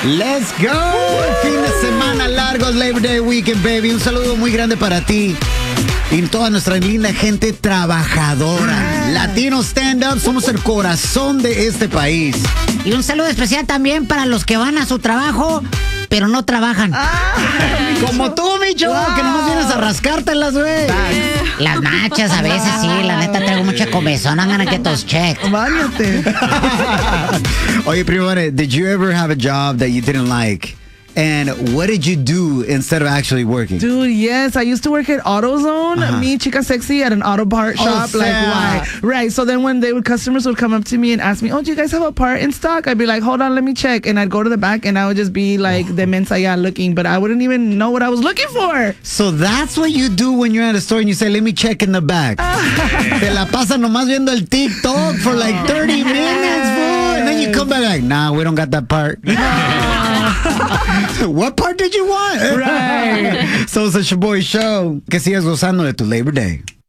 Let's go. Fin de semana largo, Labor Day Weekend, baby. Un saludo muy grande para ti y toda nuestra linda gente trabajadora. Latino Stand Up, somos el corazón de este país. Y un saludo especial también para los que van a su trabajo, pero no trabajan. Como tú, Micho, que nomás vienes a rascártelas, güey. Las nachas a veces sí, la neta traigo mucha comezón. I'm gonna get those checked. Báñate. Oye, primo, did you ever have a job that you didn't like? And what did you do instead of actually working? Dude, yes. I used to work at AutoZone, me, Chica Sexy, at an auto part shop. Like, why? Right. So then when customers would come up to me and ask me, oh, do you guys have a part in stock? I'd be like, hold on, let me check. And I'd go to the back and I would just be like the mensa allá looking, but I wouldn't even know what I was looking for. So that's what you do when you're at a store and you say, let me check in the back. Te la pasa nomás viendo el TikTok for like 30 minutes, bro. And then you come back like, nah, we don't got that part. What part did you want? Right. So it's a Shaboy Show. Que sigas gozando de tu Labor Day.